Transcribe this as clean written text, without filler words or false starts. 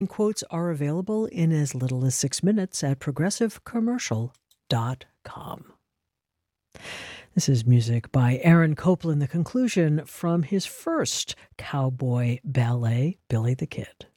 Quotes are available in as little as 6 minutes at progressivecommercial.com. This is music by Aaron Copland, the conclusion from his first cowboy ballet, Billy the Kid.